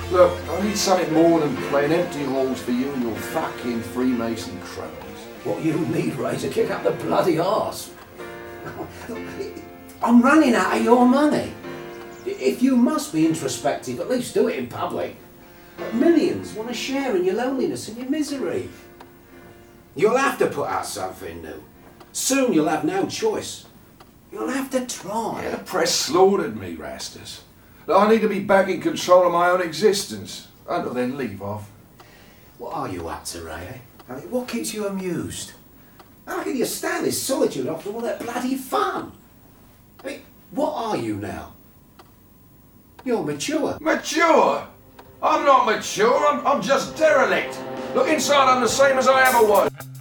Look, I need something more than playing empty halls for you and your fucking Freemason cronies. What you need, Ray, to kick up the bloody arse. I'm running out of your money. If you must be introspective, at least do it in public. But millions want to share in your loneliness and your misery. You'll have to put out something new. Soon you'll have no choice. You'll have to try. Yeah, the press slaughtered me, Rastus. I need to be back in control of my own existence. Until then, leave off. What are you up to, Ray? I mean, what keeps you amused? How can you stand this solitude after all that bloody fun? I mean, what are you now? You're mature. Mature? I'm not mature, I'm just derelict. Look inside, I'm the same as I ever was.